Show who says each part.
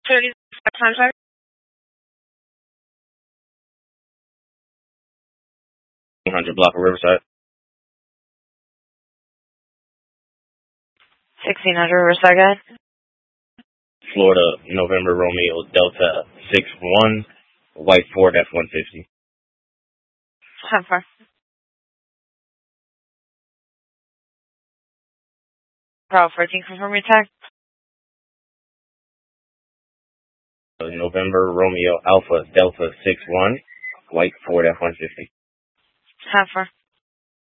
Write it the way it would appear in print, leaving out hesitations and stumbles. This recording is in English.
Speaker 1: 35 contract. Block of Riverside. 1600 Riverside, guys. Florida, November Romeo Delta 61, white Ford F-150. How far? Bravo 14, confirm your tag. November Romeo Alpha Delta 61, white Ford F-150. How far?